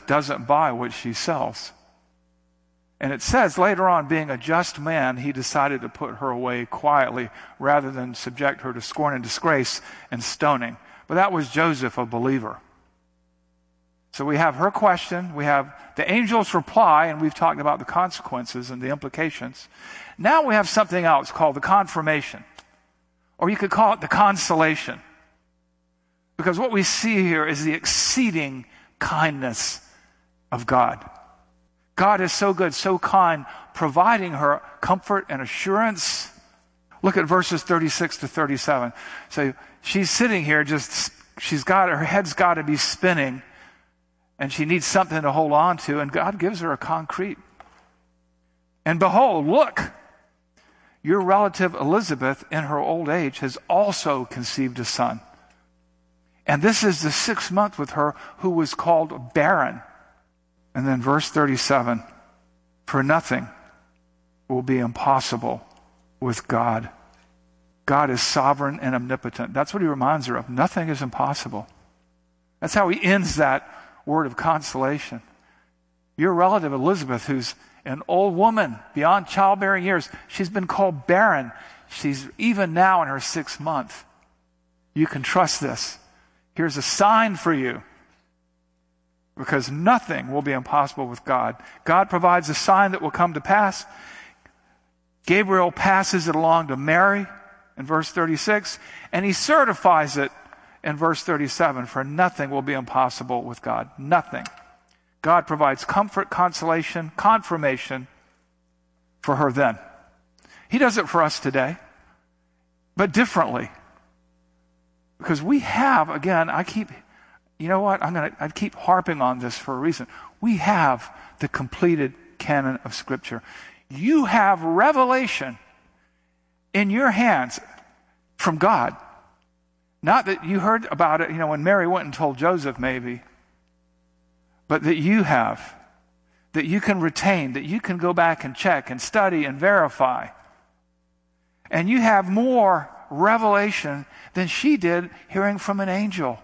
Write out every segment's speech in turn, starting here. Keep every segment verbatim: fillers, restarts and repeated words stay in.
Elizabeth doesn't buy what she sells. And it says later on, being a just man, he decided to put her away quietly rather than subject her to scorn and disgrace and stoning. But that was Joseph, a believer. So we have her question, we have the angel's reply, and we've talked about the consequences and the implications. Now we have something else called the confirmation, or you could call it the consolation. Because what we see here is the exceeding kindness of God. God is so good, so kind, providing her comfort and assurance. Look at verses thirty-six to thirty-seven. So she's sitting here, just, she's got, her head's got to be spinning, and she needs something to hold on to, and God gives her a concrete. And behold, look, your relative Elizabeth in her old age has also conceived a son. And this is the sixth month with her who was called barren. And then verse thirty-seven, for nothing will be impossible with God. God is sovereign and omnipotent. That's what he reminds her of. Nothing is impossible. That's how he ends that word of consolation. Your relative Elizabeth, who's an old woman beyond childbearing years, she's been called barren. She's even now in her sixth month. You can trust this. Here's a sign for you. Because nothing will be impossible with God. God provides a sign that will come to pass. Gabriel passes it along to Mary in verse thirty-six, and he certifies it in verse thirty-seven, for nothing will be impossible with God. Nothing. God provides comfort, consolation, confirmation for her then. He does it for us today, but differently. Because we have, again, I keep... You know what? I'm gonna I keep harping on this for a reason. We have the completed canon of Scripture. You have revelation in your hands from God. Not that you heard about it, you know, when Mary went and told Joseph maybe, but that you have, that you can retain, that you can go back and check and study and verify. And you have more revelation than she did hearing from an angel.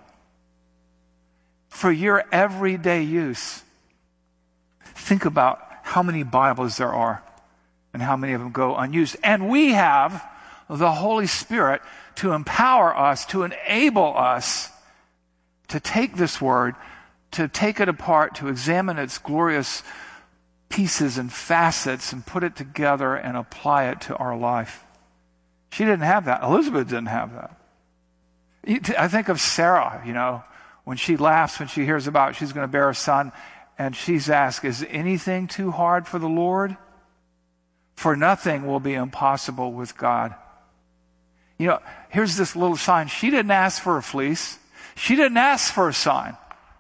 For your everyday use. Think about how many Bibles there are and how many of them go unused. And we have the Holy Spirit to empower us, to enable us to take this word, to take it apart, to examine its glorious pieces and facets and put it together and apply it to our life. She didn't have that. Elizabeth didn't have that. I think of Sarah, you know, when she laughs when she hears about she's going to bear a son, and she's asked, is anything too hard for the Lord? For nothing will be impossible with God. You know, here's this little sign. She didn't ask for a fleece. She didn't ask for a sign.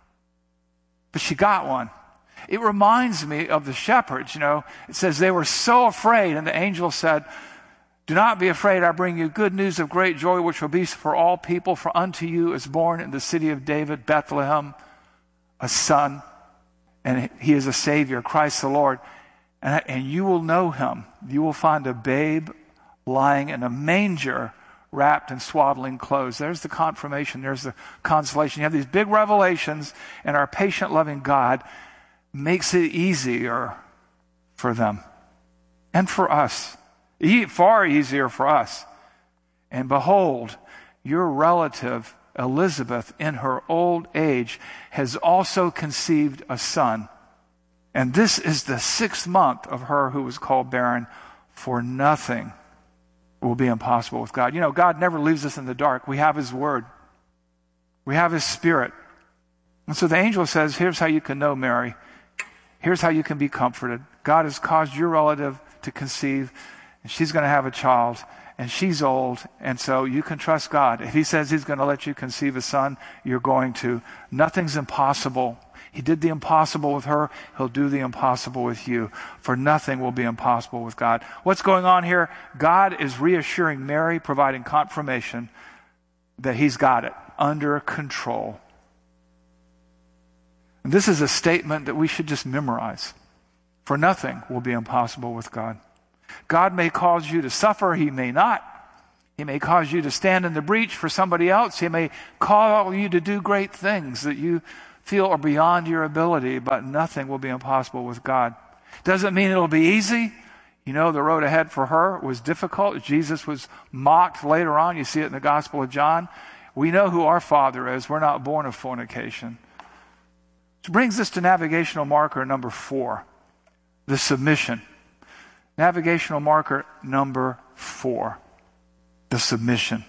But she got one. It reminds me of the shepherds, you know. It says they were so afraid, and the angel said, do not be afraid, I bring you good news of great joy, which will be for all people. For unto you is born in the city of David, Bethlehem, a son, and he is a Savior, Christ the Lord. And, and you will know him. You will find a babe lying in a manger, wrapped in swaddling clothes. There's the confirmation. There's the consolation. You have these big revelations, and our patient, loving God makes it easier for them and for us. Far easier for us. And behold, your relative Elizabeth in her old age has also conceived a son. And this is the sixth month of her who was called barren, for nothing will be impossible with God. You know, God never leaves us in the dark. We have his word. We have his spirit. And so the angel says, here's how you can know, Mary. Here's how you can be comforted. God has caused your relative to conceive, and she's going to have a child, and she's old, and so you can trust God. If he says he's going to let you conceive a son, you're going to. Nothing's impossible. He did the impossible with her. He'll do the impossible with you. For nothing will be impossible with God. What's going on here? God is reassuring Mary, providing confirmation that he's got it under control. And this is a statement that we should just memorize. For nothing will be impossible with God. God may cause you to suffer. He may not. He may cause you to stand in the breach for somebody else. He may call you to do great things that you feel are beyond your ability, but nothing will be impossible with God. Doesn't mean it'll be easy. You know, the road ahead for her was difficult. Jesus was mocked later on. You see it in the Gospel of John. We know who our Father is. We're not born of fornication. Which brings us to navigational marker number four, the submission. Navigational marker number four, the submission.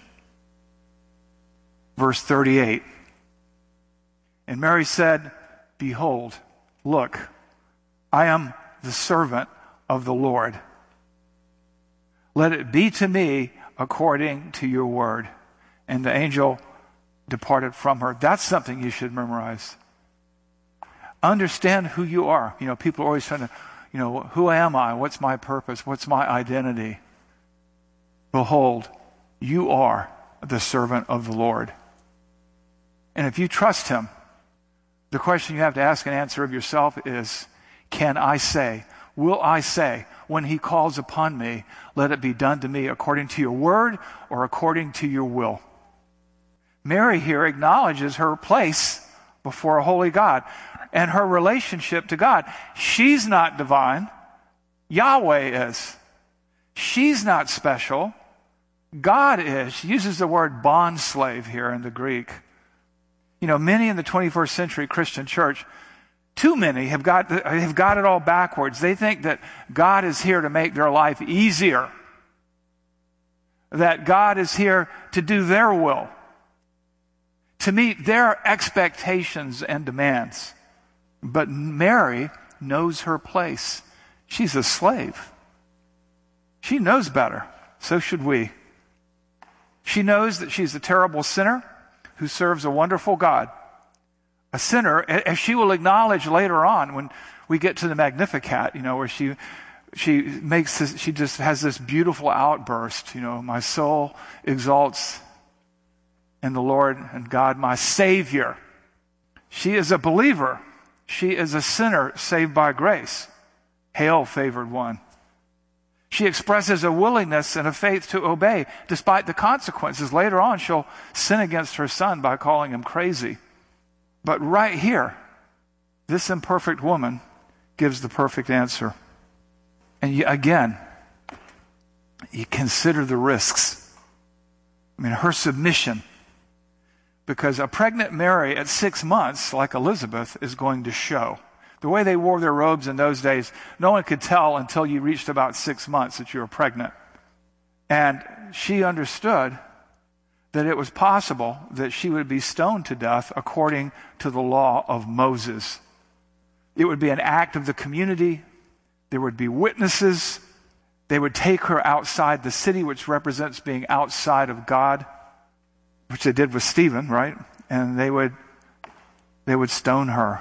Verse thirty-eight. And Mary said, behold, look, I am the servant of the Lord. Let it be to me according to your word. And the angel departed from her. That's something you should memorize. Understand who you are. You know, people are always trying to, you know, who am I? What's my purpose? What's my identity? Behold, you are the servant of the Lord. And if you trust him, the question you have to ask and answer of yourself is, can I say, will I say, when he calls upon me, let it be done to me according to your word or according to your will? Mary here acknowledges her place before a holy God and her relationship to God. She's not divine. Yahweh is. She's not special. God is. She uses the word bond slave here in the Greek. You know, many in the twenty-first century Christian church, too many have got, have got it all backwards. They think that God is here to make their life easier. That God is here to do their will, to meet their expectations and demands. But Mary knows her place. She's a slave. She knows better. So should we. She knows that she's a terrible sinner who serves a wonderful God. A sinner, as she will acknowledge later on when we get to the Magnificat, you know, where she she makes this, she just has this beautiful outburst, you know, my soul exalts in the Lord and God, my Savior. She is a believer. She is a sinner saved by grace. Hail, favored one. She expresses a willingness and a faith to obey despite the consequences. Later on, she'll sin against her son by calling him crazy. But right here, this imperfect woman gives the perfect answer. And you, again, you consider the risks. I mean, her submission. Because a pregnant Mary at six months, like Elizabeth, is going to show. The way they wore their robes in those days, no one could tell until you reached about six months that you were pregnant. And she understood that it was possible that she would be stoned to death according to the law of Moses. It would be an act of the community. There would be witnesses. They would take her outside the city, which represents being outside of God, which they did with Stephen, right? And they would, they would stone her.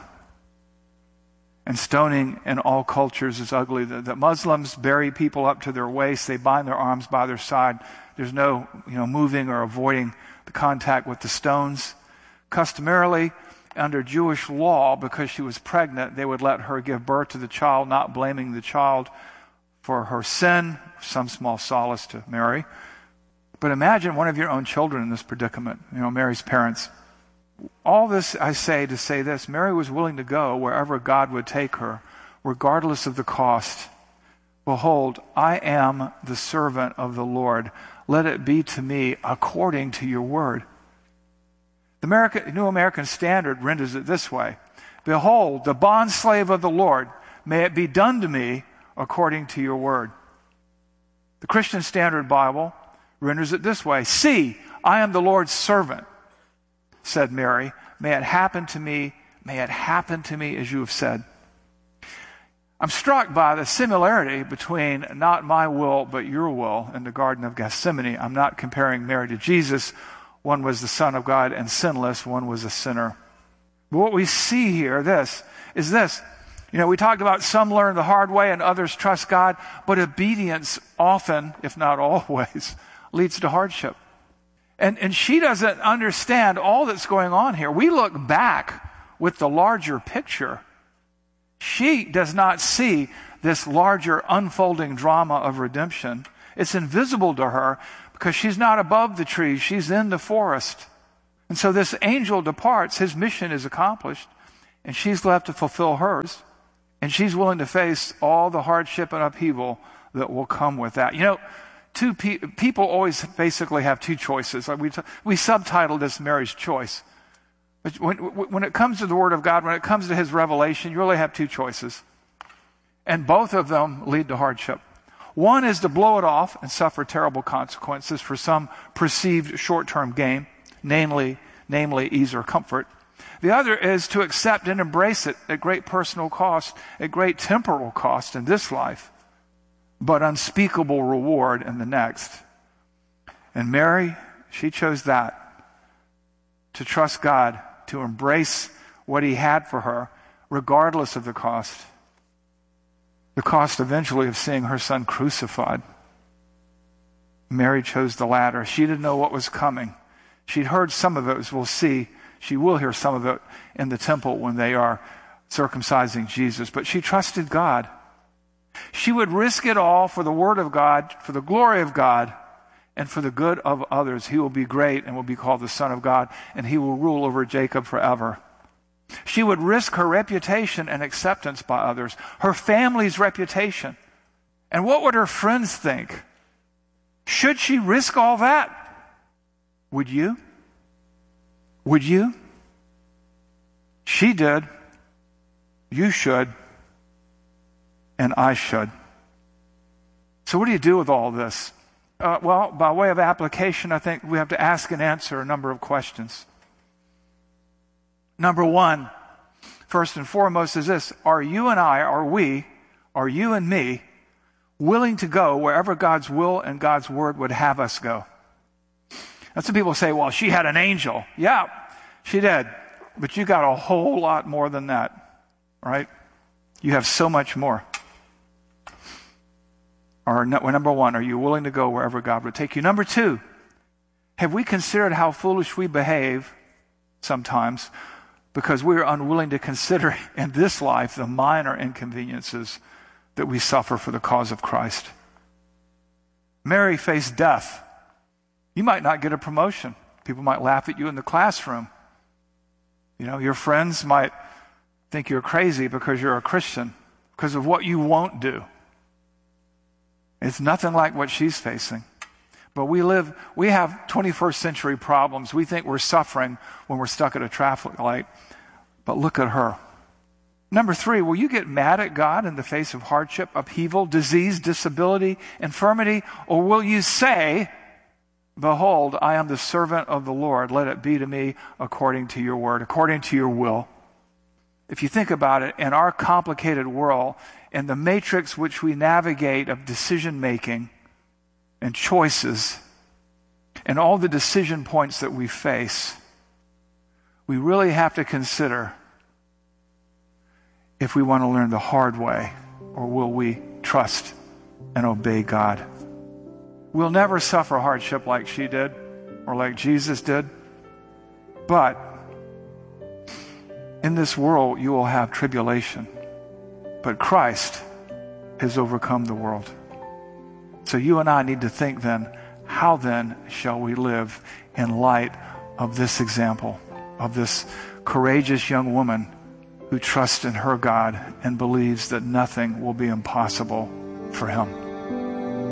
And stoning in all cultures is ugly. The, the Muslims bury people up to their waist. They bind their arms by their side. There's no, you know, moving or avoiding the contact with the stones. Customarily, under Jewish law, because she was pregnant, they would let her give birth to the child, not blaming the child for her sin, some small solace to Mary. But imagine one of your own children in this predicament, you know, Mary's parents. All this I say to say this, Mary was willing to go wherever God would take her, regardless of the cost. Behold, I am the servant of the Lord. Let it be to me according to your word. The American, New American Standard renders it this way. Behold, the bondslave of the Lord, may it be done to me according to your word. The Christian Standard Bible renders it this way. See, I am the Lord's servant, said Mary. May it happen to me, may it happen to me as you have said. I'm struck by the similarity between not my will but your will in the Garden of Gethsemane. I'm not comparing Mary to Jesus. One was the Son of God and sinless. One was a sinner. But what we see here, this, is this. You know, we talked about some learn the hard way and others trust God, but obedience often, if not always, leads to hardship. And, and she doesn't understand all that's going on here. We look back with the larger picture. She does not see this larger unfolding drama of redemption. It's invisible to her because she's not above the trees. She's in the forest. And so this angel departs. His mission is accomplished. and she's left to fulfill hers. And she's willing to face all the hardship and upheaval that will come with that. You know, two pe- people always basically have two choices. Like we, t- we subtitled this Mary's Choice. But when, when it comes to the Word of God, when it comes to His revelation, you really have two choices. And both of them lead to hardship. One is to blow it off and suffer terrible consequences for some perceived short-term gain, namely, namely ease or comfort. The other is to accept and embrace it at great personal cost, at great temporal cost in this life, but unspeakable reward in the next. And Mary, she chose that, to trust God, to embrace what He had for her, regardless of the cost. The cost eventually of seeing her son crucified. Mary chose the latter. She didn't know what was coming. She'd heard some of it, as we'll see. She will hear some of it in the temple when they are circumcising Jesus. But she trusted God. She would risk it all for the Word of God, for the glory of God, and for the good of others. He will be great and will be called the Son of God, and He will rule over Jacob forever. She would risk her reputation and acceptance by others, her family's reputation. And what would her friends think? Should she risk all that? Would you? Would you? She did. You should. And I should. So what do you do with all this? Uh, well, by way of application, I think we have to ask and answer a number of questions. Number one, first and foremost, is this: are you and I, are we, are you and me, willing to go wherever God's will and God's word would have us go? That's when people say, well, she had an angel. Yeah, she did. But you got a whole lot more than that, right? You have so much more. Or number one, are you willing to go wherever God would take you? Number two, have we considered how foolish we behave sometimes because we are unwilling to consider in this life the minor inconveniences that we suffer for the cause of Christ? Mary faced death. You might not get a promotion. People might laugh at you in the classroom. You know, your friends might think you're crazy because you're a Christian, because of what you won't do. It's nothing like what she's facing. But we live, we have twenty-first century problems. We think we're suffering when we're stuck at a traffic light. But look at her. Number three, will you get mad at God in the face of hardship, upheaval, disease, disability, infirmity? Or will you say, behold, I am the servant of the Lord. Let it be to me according to your word, according to your will. If you think about it, in our complicated world, in the matrix which we navigate of decision making and choices, and all the decision points that we face, we really have to consider if we want to learn the hard way, or will we trust and obey God. We'll never suffer hardship like she did or like Jesus did, but in this world you will have tribulation, but Christ has overcome the world. So you and I need to think then, how then shall we live in light of this example, of this courageous young woman who trusts in her God and believes that nothing will be impossible for him?